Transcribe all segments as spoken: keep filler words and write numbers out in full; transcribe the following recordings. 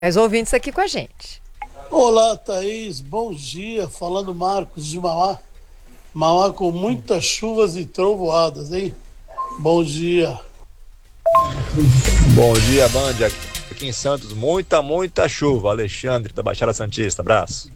Mais ouvintes aqui com a gente. Olá, Thaís, bom dia. Falando Marcos de Mauá. Mauá com muitas chuvas e trovoadas, hein? Bom dia. Bom dia, Band. Aqui em Santos, muita, muita chuva. Alexandre, da Baixada Santista. Abraço.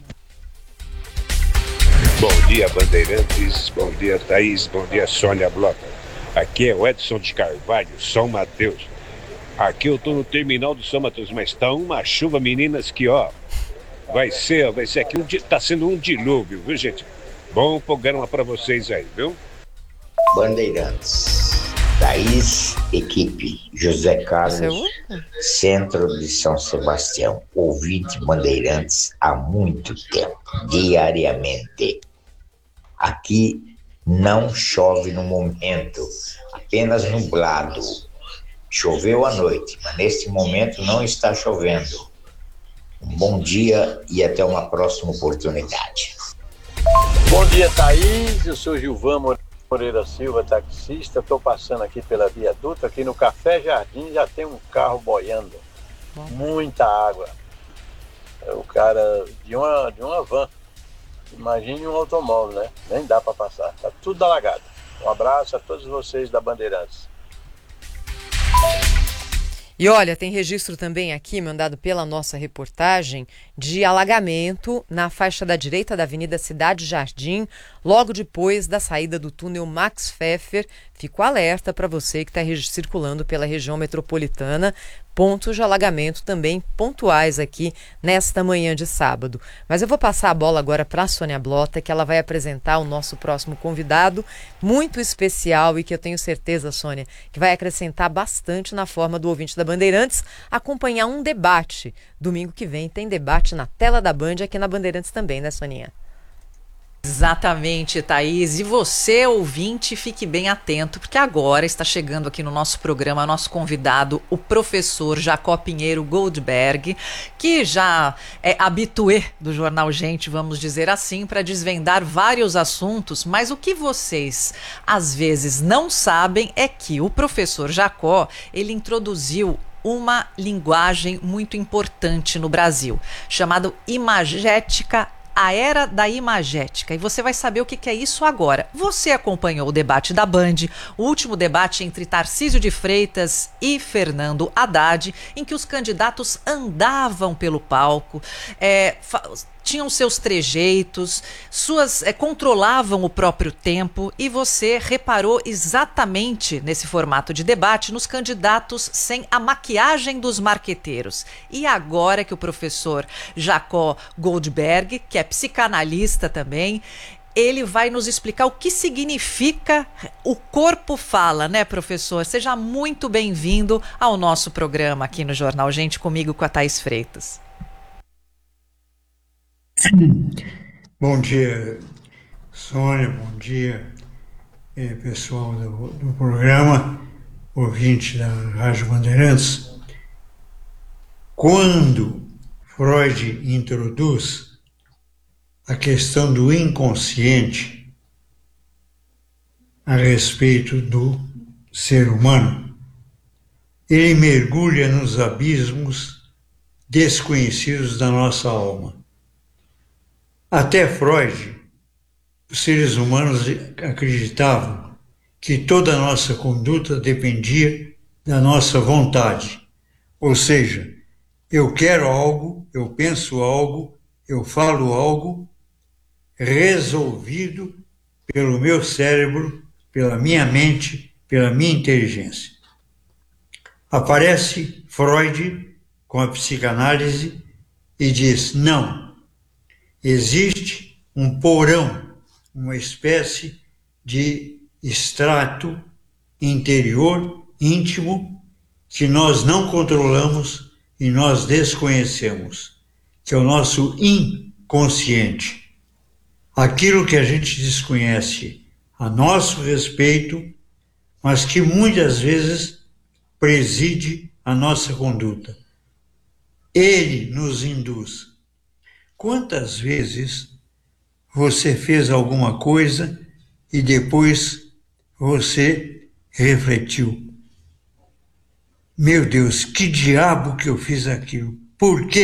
Bom dia, Bandeirantes. Bom dia, Thaís. Bom dia, Sônia Blota. Aqui é o Edson de Carvalho, São Mateus. Aqui eu tô no terminal do São Mateus, mas tá uma chuva, meninas, que ó, vai ser, vai ser aqui, um, tá sendo um dilúvio, viu, gente? Bom programa pra vocês aí, viu? Bandeirantes, Thaís, equipe, José Carlos, Centro de São Sebastião, ouvinte Bandeirantes há muito tempo, diariamente. Aqui não chove no momento, apenas nublado. Choveu à noite, mas neste momento não está chovendo. Um bom dia e até uma próxima oportunidade. Bom dia, Thaís. Eu sou Gilvan Moreira Silva, taxista. Estou passando aqui pela Via Dutra. Aqui no Café Jardim já tem um carro boiando. Muita água. É o cara de uma, de uma van. Imagine um automóvel, né? Nem dá para passar. Está tudo alagado. Um abraço a todos vocês da Bandeirantes. E olha, tem registro também aqui, mandado pela nossa reportagem, de alagamento na faixa da direita da Avenida Cidade Jardim, logo depois da saída do túnel Max Pfeffer. Fico alerta para você que está circulando pela região metropolitana. Pontos de alagamento também pontuais aqui nesta manhã de sábado. Mas eu vou passar a bola agora para a Sônia Blota, que ela vai apresentar o nosso próximo convidado, muito especial e que eu tenho certeza, Sônia, que vai acrescentar bastante na forma do ouvinte da Bandeirantes acompanhar um debate. Domingo que vem tem debate na tela da Band, aqui na Bandeirantes também, né, Soninha? Exatamente, Thaís. E você, ouvinte, fique bem atento, porque agora está chegando aqui no nosso programa nosso convidado, o professor Jacó Pinheiro Goldberg, que já é habitué do Jornal Gente, vamos dizer assim, para desvendar vários assuntos. Mas o que vocês, às vezes, não sabem é que o professor Jacó, ele introduziu uma linguagem muito importante no Brasil, chamada imagética, a era da imagética, e você vai saber o que, que é isso agora. Você acompanhou o debate da Band, o último debate entre Tarcísio de Freitas e Fernando Haddad, em que os candidatos andavam pelo palco, é, tinham seus trejeitos, suas é, controlavam o próprio tempo, e você reparou exatamente nesse formato de debate nos candidatos sem a maquiagem dos marqueteiros. E agora que o professor Jacó Goldberg, que é psicanalista também, ele vai nos explicar o que significa o corpo fala, né, professor? Seja muito bem-vindo ao nosso programa aqui no Jornal Gente, comigo, com a Thaís Freitas. Bom dia, Sônia, bom dia, eh, pessoal do, do programa, ouvinte da Rádio Bandeirantes. Quando Freud introduz a questão do inconsciente a respeito do ser humano, ele mergulha nos abismos desconhecidos da nossa alma. Até Freud, os seres humanos acreditavam que toda a nossa conduta dependia da nossa vontade. Ou seja, eu quero algo, eu penso algo, eu falo algo, resolvido pelo meu cérebro, pela minha mente, pela minha inteligência. Aparece Freud com a psicanálise e diz: não, existe um porão, uma espécie de extrato interior, íntimo, que nós não controlamos e nós desconhecemos, que é o nosso inconsciente. Aquilo que a gente desconhece a nosso respeito, mas que muitas vezes preside a nossa conduta. Ele nos induz. Quantas vezes você fez alguma coisa e depois você refletiu? Meu Deus, que diabo que eu fiz aquilo? Por quê?